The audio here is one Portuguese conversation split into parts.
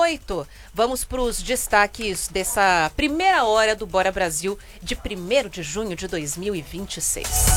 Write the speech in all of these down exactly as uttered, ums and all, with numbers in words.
oito. Vamos para os destaques dessa primeira hora do Bora Brasil de primeiro de junho de dois mil e vinte e seis.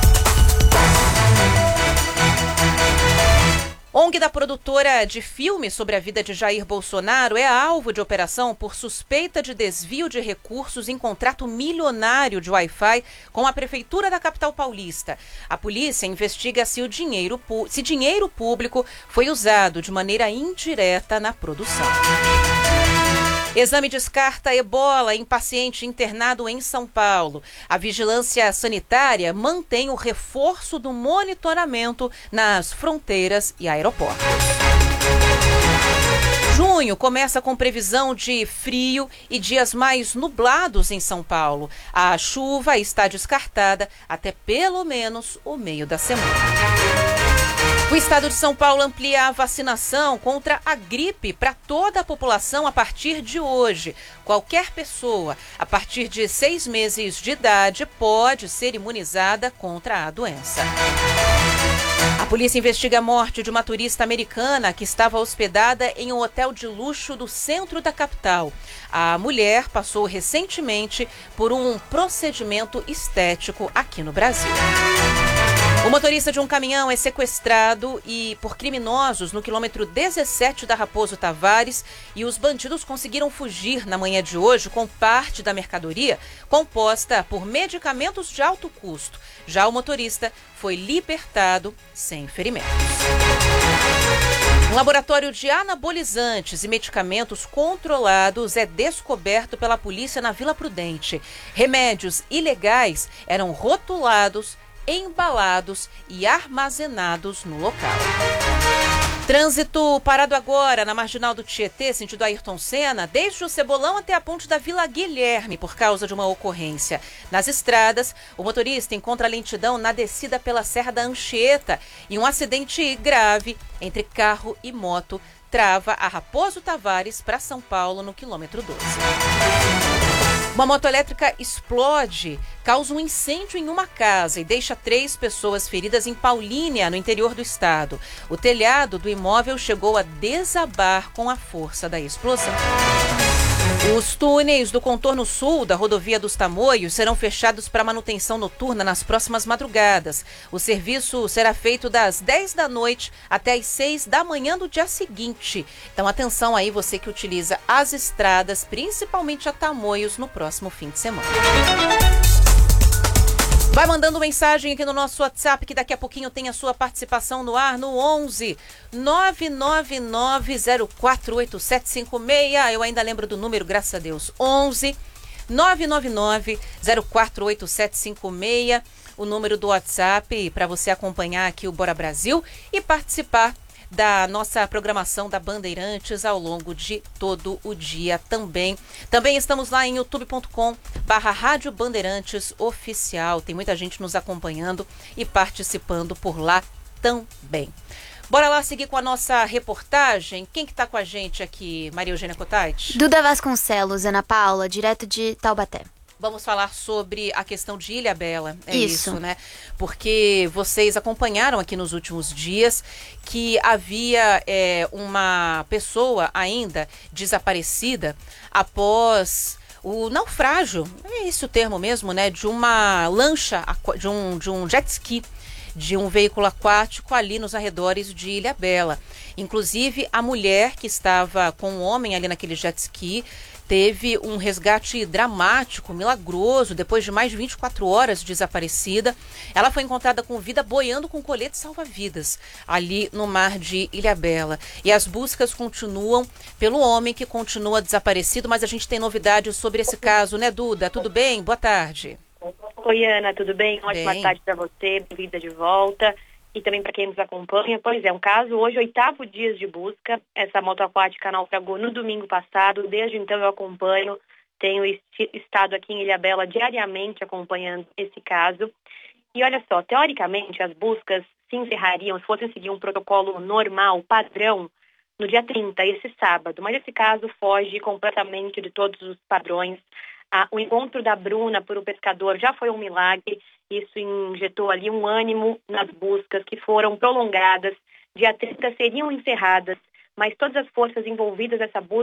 O N G da produtora de filme sobre a vida de Jair Bolsonaro é alvo de operação por suspeita de desvio de recursos em contrato milionário de Wi-Fi com a Prefeitura da capital paulista. A polícia investiga se o dinheiro, se dinheiro público foi usado de maneira indireta na produção. Exame descarta ebola em paciente internado em São Paulo. A vigilância sanitária mantém o reforço do monitoramento nas fronteiras e aeroportos. Junho começa com previsão de frio e dias mais nublados em São Paulo. A chuva está descartada até pelo menos o meio da semana. O estado de São Paulo amplia a vacinação contra a gripe para toda a população a partir de hoje. Qualquer pessoa, a partir de seis meses de idade, pode ser imunizada contra a doença. A polícia investiga a morte de uma turista americana que estava hospedada em um hotel de luxo do centro da capital. A mulher passou recentemente por um procedimento estético aqui no Brasil. O motorista de um caminhão é sequestrado e por criminosos no quilômetro dezessete da Raposo Tavares e os bandidos conseguiram fugir na manhã de hoje com parte da mercadoria composta por medicamentos de alto custo. Já o motorista foi libertado sem ferimentos. Um laboratório de anabolizantes e medicamentos controlados é descoberto pela polícia na Vila Prudente. Remédios ilegais eram rotulados, embalados e armazenados no local. Trânsito parado agora na Marginal do Tietê, sentido Ayrton Senna, desde o Cebolão até a ponte da Vila Guilherme, por causa de uma ocorrência. Nas estradas, o motorista encontra lentidão na descida pela Serra da Anchieta e um acidente grave entre carro e moto trava a Raposo Tavares para São Paulo no quilômetro doze. Uma moto elétrica explode, causa um incêndio em uma casa e deixa três pessoas feridas em Paulínia, no interior do estado. O telhado do imóvel chegou a desabar com a força da explosão. Os túneis do contorno sul da rodovia dos Tamoios serão fechados para manutenção noturna nas próximas madrugadas. O serviço será feito das dez da noite até as seis da manhã do dia seguinte. Então atenção aí você que utiliza as estradas, principalmente a Tamoios, no próximo fim de semana. Vai mandando mensagem aqui no nosso WhatsApp, que daqui a pouquinho tem a sua participação no ar, no onze nove nove nove zero quatro oito sete cinco seis. Eu ainda lembro do número, graças a Deus. onze nove nove nove zero quatro oito sete cinco seis. O número do WhatsApp para você acompanhar aqui o Bora Brasil e participar da nossa programação da Bandeirantes ao longo de todo o dia também. Também estamos lá em youtube ponto com barra Rádio Bandeirantes Oficial. Tem muita gente nos acompanhando e participando por lá também. Bora lá seguir com a nossa reportagem. Quem que tá com a gente aqui, Maria Eugênia Cotati? Duda Vasconcelos, Ana Paula, direto de Taubaté. Vamos falar sobre a questão de Ilhabela, é isso. isso, né? Porque vocês acompanharam aqui nos últimos dias que havia é, uma pessoa ainda desaparecida após o naufrágio, é esse o termo mesmo, né? De uma lancha, de um, de um jet ski, de um veículo aquático ali nos arredores de Ilhabela. Inclusive, a mulher que estava com o homem ali naquele jet ski teve um resgate dramático, milagroso, depois de mais de vinte e quatro horas desaparecida. Ela foi encontrada com vida boiando com colete salva-vidas ali no mar de Ilhabela. E as buscas continuam pelo homem que continua desaparecido, mas a gente tem novidades sobre esse caso, né, Duda? Tudo bem? Boa tarde. Oi, Ana, tudo bem? Ótima bem. tarde para você, bem-vinda de volta. E também para quem nos acompanha. Pois é, um caso hoje, oitavo dia de busca. Essa moto aquática naufragou no domingo passado. Desde então eu acompanho, tenho estado aqui em Ilhabela diariamente acompanhando esse caso. E olha só, teoricamente as buscas se encerrariam, se fossem seguir um protocolo normal, padrão, no dia trinta, esse sábado. Mas esse caso foge completamente de todos os padrões. Ah, o encontro da Bruna por um pescador já foi um milagre. Isso injetou ali um ânimo nas buscas que foram prolongadas. Dia trinta seriam encerradas, mas todas as forças envolvidas nessa busca